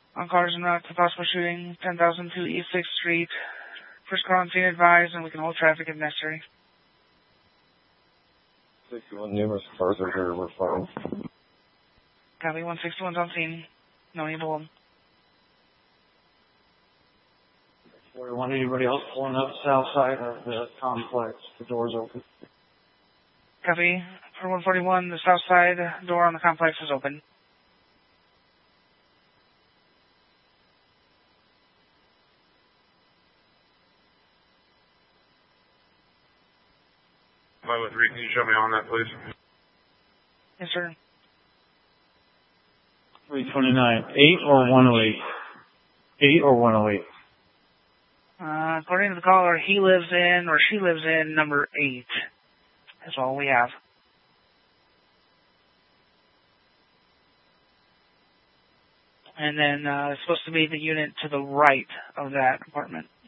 On cars en route to possible shooting, 10,002 East 6th Street. First car on scene advised, and we can hold traffic if necessary. 61, numerous cars are here, we're fine. Copy, 161's on scene. No need to hold. 41, anybody else pulling up south side of the complex? The door's open. Copy. For 141, the south side door on the complex is open. With 3, can you show me on that, please? Yes, sir. 329, 8 or 108? 8 or 108? According to the caller, he lives in, or she lives in, number 8. That's all we have. And then it's supposed to be the unit to the right of that apartment.